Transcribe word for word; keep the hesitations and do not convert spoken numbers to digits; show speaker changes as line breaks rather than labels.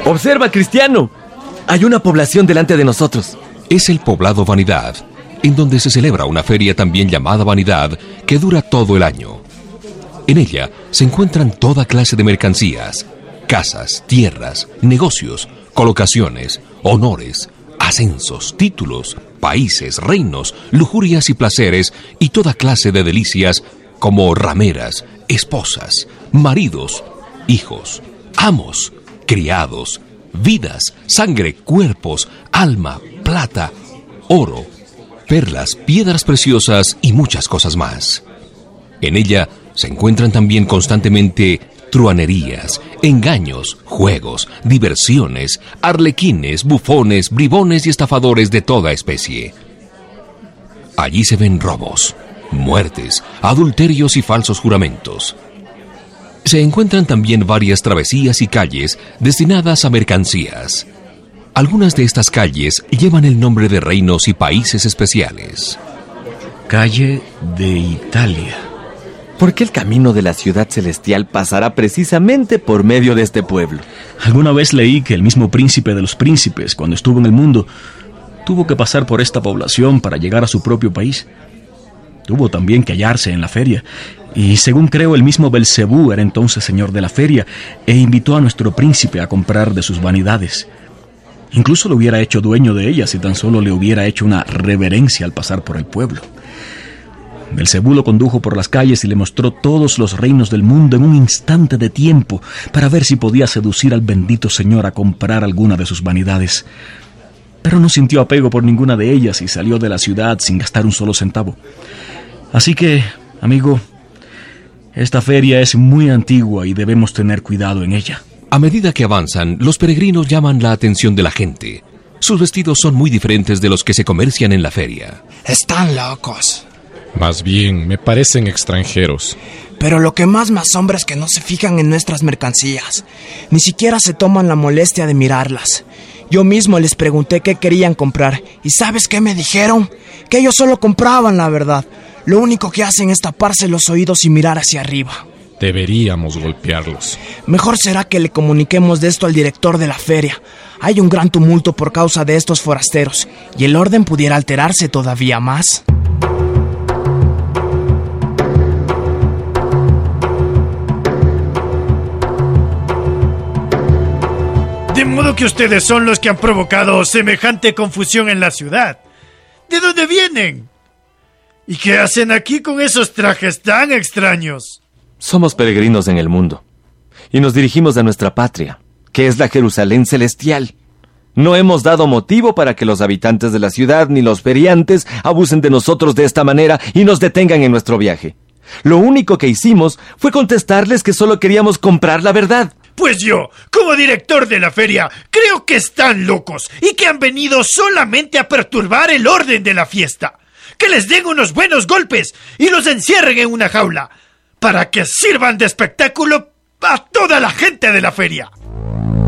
Observa, Cristiano. Hay una población delante de nosotros.
Es el poblado Vanidad, en donde se celebra una feria también llamada Vanidad, que dura todo el año. En ella se encuentran toda clase de mercancías, casas, tierras, negocios, colocaciones, honores, ascensos, títulos, países, reinos, lujurias y placeres, y toda clase de delicias como rameras, esposas, maridos, hijos, amos, criados, vidas, sangre, cuerpos, alma, plata, oro, perlas, piedras preciosas y muchas cosas más. En ella se encuentran también constantemente truanerías, engaños, juegos, diversiones, arlequines, bufones, bribones y estafadores de toda especie. Allí se ven robos, muertes, adulterios y falsos juramentos. Se encuentran también varias travesías y calles destinadas a mercancías. Algunas de estas calles llevan el nombre de reinos y países especiales.
Calle de Italia.
¿Por qué el camino de la ciudad celestial pasará precisamente por medio de este pueblo?
Alguna vez leí que el mismo príncipe de los príncipes, cuando estuvo en el mundo, tuvo que pasar por esta población para llegar a su propio país. Tuvo también que hallarse en la feria, y según creo el mismo Belcebú era entonces señor de la feria, e invitó a nuestro príncipe a comprar de sus vanidades. Incluso lo hubiera hecho dueño de ellas si tan solo le hubiera hecho una reverencia al pasar por el pueblo. Belcebú lo condujo por las calles y le mostró todos los reinos del mundo en un instante de tiempo para ver si podía seducir al bendito señor a comprar alguna de sus vanidades. Pero no sintió apego por ninguna de ellas y salió de la ciudad sin gastar un solo centavo. Así que, amigo, esta feria es muy antigua y debemos tener cuidado en ella.
A medida que avanzan, los peregrinos llaman la atención de la gente. Sus vestidos son muy diferentes de los que se comercian en la feria.
Están locos.
Más bien, me parecen extranjeros.
Pero lo que más me asombra es que no se fijan en nuestras mercancías. Ni siquiera se toman la molestia de mirarlas. Yo mismo les pregunté qué querían comprar. ¿Y sabes qué me dijeron? Que ellos solo compraban la verdad. Lo único que hacen es taparse los oídos y mirar hacia arriba.
Deberíamos golpearlos.
Mejor será que le comuniquemos de esto al director de la feria. Hay un gran tumulto por causa de estos forasteros, y el orden pudiera alterarse todavía más.
De modo que ustedes son los que han provocado semejante confusión en la ciudad. ¿De dónde vienen? ¿Y qué hacen aquí con esos trajes tan extraños?
Somos peregrinos en el mundo, y nos dirigimos a nuestra patria, que es la Jerusalén celestial. No hemos dado motivo para que los habitantes de la ciudad ni los feriantes abusen de nosotros de esta manera y nos detengan en nuestro viaje. Lo único que hicimos fue contestarles que solo queríamos comprar la verdad.
Pues yo, como director de la feria, creo que están locos y que han venido solamente a perturbar el orden de la fiesta. Que les den unos buenos golpes y los encierren en una jaula, para que sirvan de espectáculo a toda la gente de la feria.